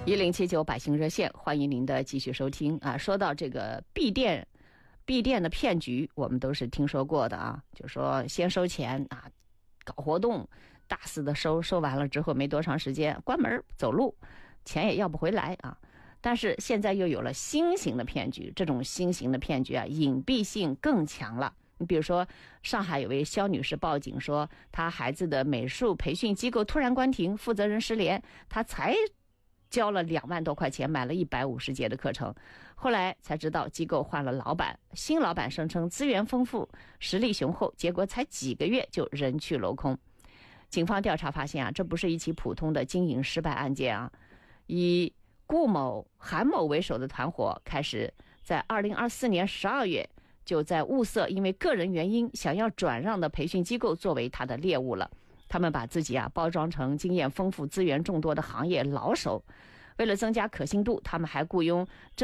1079百姓热线，欢迎您的继续收听啊。说到这个闭店的骗局，我们都是听说过的啊，就说先收钱啊，搞活动，大肆的收完了之后没多长时间关门走路，钱也要不回来啊。但是现在又有了新型的骗局，这种新型的骗局啊，隐蔽性更强了。你比如说，上海有位肖女士报警说，她孩子的美术培训机构突然关停，负责人失联，她才交了2万多块钱买了150节的课程，后来才知道机构换了老板，新老板声称资源丰富实力雄厚，结果才几个月就人去楼空。警方调查发现啊，这不是一起普通的经营失败案件啊，以顾某、韩某为首的团伙开始在2024年12月就在物色因为个人原因想要转让的培训机构作为他的猎物了。他们把自己包装成经验丰富、资源众多的行业老手，为了增加可信度，他们还雇佣